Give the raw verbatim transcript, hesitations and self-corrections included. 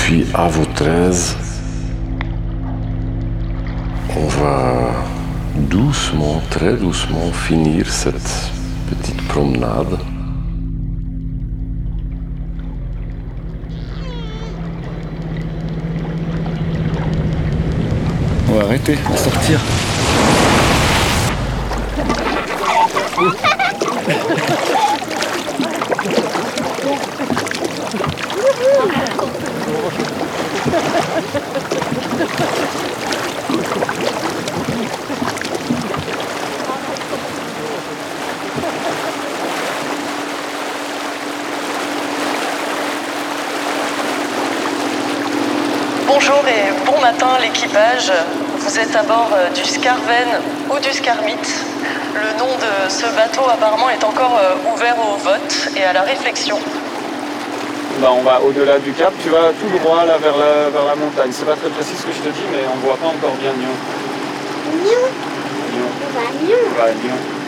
puis à vos treize, on va doucement, très doucement finir cette petite promenade. On va arrêter, on va sortir. Bonjour et bon matin l'équipage. Vous êtes à bord du Scarven ou du Scarmit. Le nom de ce bateau apparemment est encore ouvert au vote et à la réflexion. Bah on va au-delà du cap, tu vas tout droit là vers la, vers la montagne. C'est pas très précis ce que je te dis, mais on voit pas encore bien Nyon. Lyon. Nyon. On va à Lyon. On va à Lyon.